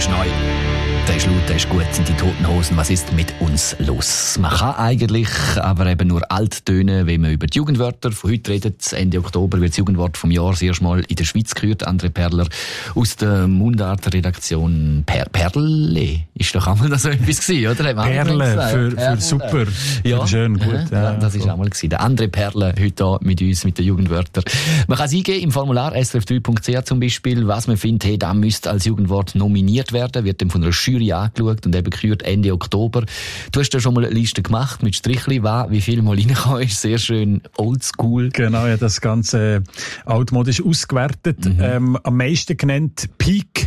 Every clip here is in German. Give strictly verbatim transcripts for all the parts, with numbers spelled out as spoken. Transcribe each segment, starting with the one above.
ist neu. Der ist laut, der ist gut, sind die Toten Hosen. Was ist mit uns los? Man kann eigentlich aber eben nur alt tönen, wenn man über die Jugendwörter von heute redet. Ende Oktober wird das Jugendwort vom Jahr das erste Mal in der Schweiz gehört. André Perler aus der Mundart-Redaktion per Perle. Ist doch einmal so etwas gewesen, oder? Perle, für, für super. Ja, für schön, gut. Ja, ja, das ist cool. einmal gewesen. Der André Perle heute hier mit uns, mit den Jugendwörtern. Man kann es eingeben im Formular s r f drei punkt c h zum Beispiel, was man findet, hey, da müsste als Jugendwort nominiert werden, wird dann von einer Jury angeschaut und eben gekürt Ende Oktober. Du hast ja schon mal eine Liste gemacht mit Strichli, wie viel mal reingekommen ist, sehr schön oldschool. Genau, ja, das Ganze altmodisch ausgewertet. Mhm. Ähm, am meisten genannt Peak.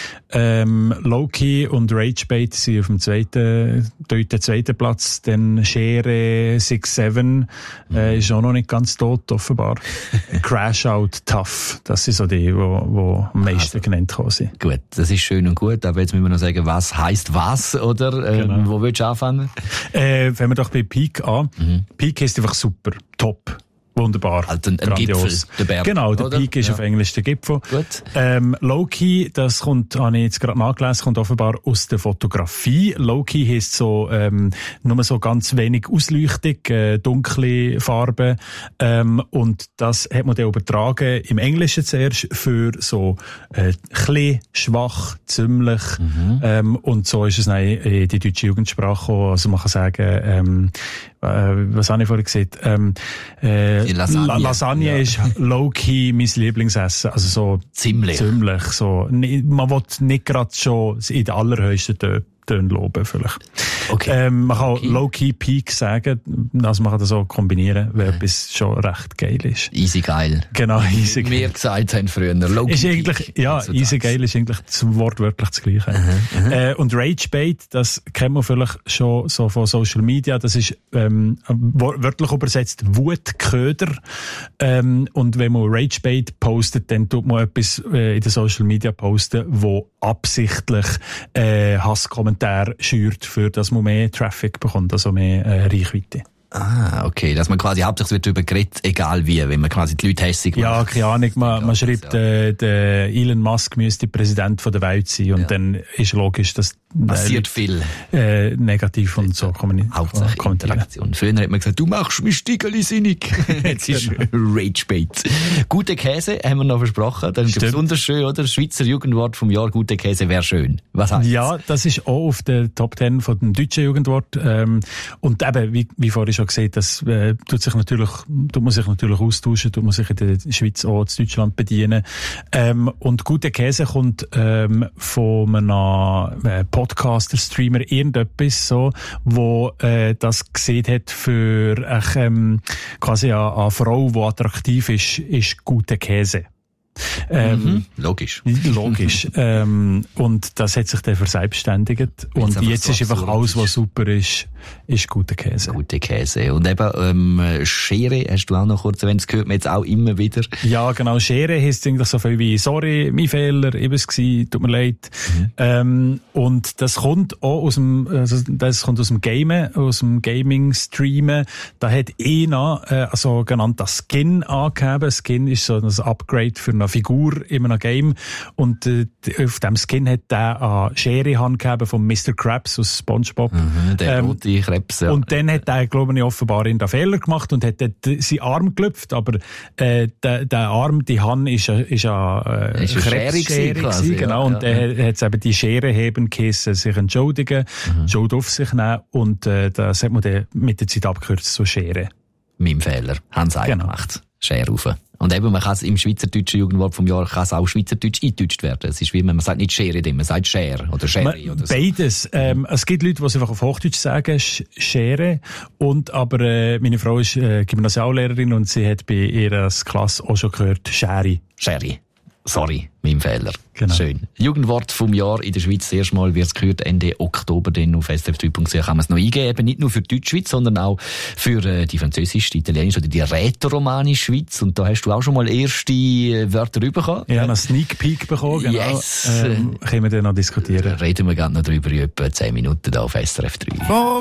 Ähm, Loki und Ragebait sind auf dem zweiten, dritten, zweiten Platz. Dann Schere six seven äh, ist auch noch nicht ganz tot, offenbar. Crash Out Tough. Das sind so die, die am meisten also genannt worden sind. Gut, das ist schön und gut. Aber jetzt müssen wir noch sagen, was heisst was, oder? Ähm, genau. Wo willst du anfangen? Äh, fangen wir doch bei Peak an. Mhm. Peak heisst einfach super, top. Wunderbar. Also ein, ein Gipfel, der Berg. Genau, der oder? Peak ist ja. auf Englisch der Gipfel. Gut. Ähm, Low-Key, das kommt, habe ich jetzt gerade nachgelesen, kommt offenbar aus der Fotografie. Low-Key heisst so, ähm, nur so ganz wenig Ausleuchtung, äh, dunkle Farben. Ähm, und das hat man dann übertragen im Englischen zuerst für so, äh, klein, schwach, ziemlich. Mhm. Ähm, und so ist es dann in die deutsche Jugendsprache gekommen. Also man kann sagen, ähm, äh, was habe ich vorhin gesagt? Ähm, äh, Lasagne, La- Lasagne ja. ist low-key mein Lieblingsessen. Also so ziemlich. ziemlich so. Man will nicht gerade schon in den allerhöchsten Tönen Tönen loben, vielleicht. Okay. Ähm, man kann okay. low-key Peak sagen. Also man kann das so kombinieren, weil etwas schon recht geil ist. Easy geil. Genau, easy geil. Wie wir gesagt haben früher. Low-key ist eigentlich, Peak. ja, also easy geil ist eigentlich wortwörtlich das Gleiche. Uh-huh, uh-huh. Äh, und Ragebait, das kennt man vielleicht schon so von Social Media. Das ist, ähm, wörtlich übersetzt Wutköder. Ähm, und wenn man Ragebait postet, dann tut man etwas äh, in den Social Media posten, wo absichtlich äh, Hasskommentare schürt, für dass man mehr Traffic bekommt, also mehr äh, Reichweite. Ah, okay. Dass man quasi hauptsächlich wird darüber geredet, egal wie, wenn man quasi die Leute hässig macht. Ja, keine Ahnung. Man, man schreibt, äh, der Elon Musk müsste Präsident von der Welt sein und ja. dann ist logisch, dass passiert äh, viel äh, negativ und so kommen. Hauptsächlich Interaktion. Früher hat man gesagt, du machst mich Stigeli sinnig. Jetzt ist Ragebait. Gute Käse haben wir noch versprochen. Das ist besonders schön, oder? Das Schweizer Jugendwort vom Jahr, gute Käse wäre schön. Was heißt Ja, das ist auch auf der Top Ten von dem deutschen Jugendwort. Ähm, und eben, wie, wie vorhin schon gesagt, das äh, tut sich natürlich, tut man sich natürlich austauschen, tut man sich in der Schweiz auch in Deutschland bedienen. Ähm, und gute Käse kommt ähm, von einem äh, Podcaster, Streamer, irgendetwas so, wo äh, das gesehen hat für äh, ähm, quasi eine, eine Frau, die attraktiv ist, ist gute Käse. Ähm, mhm. Logisch. Logisch. ähm, und das hat sich dann verselbstständigt. Und jetzt, jetzt so ist einfach alles, was super ist, ist guter Käse. Gute Käse. Und eben, ähm, Schere, hast du auch noch kurz erwähnt, das hört man jetzt auch immer wieder. Ja, genau. Schere heisst eigentlich so viel wie, sorry, mein Fehler, ich war's gewesen, tut mir leid. Mhm. Ähm, und das kommt auch aus dem, also das kommt aus dem Gamen, aus dem Gaming-Streamen. Da hat einer, äh, also genannt das Skin angegeben. Skin ist so ein Upgrade für eine Figur in einem Game. Und äh, auf dem Skin hat der eine Schere angegeben von Mister Krabs aus SpongeBob. Mhm, der ähm, rote Krebs, ja. Und dann hat er, glaube ich, offenbar in den Fehler gemacht und hat dort seinen Arm gelüpft, aber äh, der, der Arm, die Hand ist eine, ist eine, äh, ist eine Schere gewesen, quasi, genau. Ja, und ja, er ja. hat eben die Schere heben geheissen, sich entschuldigen, mhm. Schuld auf sich nehmen und äh, das hat man dann mit der Zeit abgekürzt zu Schere. Mein Fehler. Haben sie genau. gemacht. Schere rauf. Und eben, man kann es im schweizerdeutschen Jugendwort vom Jahr kann es auch schweizerdeutsch eingedeutscht werden. Es ist wie, man sagt nicht Schere, man sagt Schere oder Schere oder so. Beides. Ähm, es gibt Leute, die es einfach auf Hochdeutsch sagen, Schere. Und, aber, äh, meine Frau ist, äh, Gymnasiallehrerin und sie hat bei ihrer Klasse auch schon gehört, Schere. Schere. Sorry, mein Fehler. Genau. Schön. Jugendwort vom Jahr in der Schweiz. Erst mal wird es gehört, Ende Oktober dann auf s r f drei punkt c h kann man es noch eingeben. Eben nicht nur für die Deutschschweiz, sondern auch für äh, die französische, die italienische oder die rätoromanische Schweiz. Und da hast du auch schon mal erste äh, Wörter bekommen. Ich habe einen Sneak Peek bekommen, genau. Yes. Ähm, können wir dann noch diskutieren. Reden wir gerne noch drüber in etwa zehn Minuten da auf S R F drei. Oh.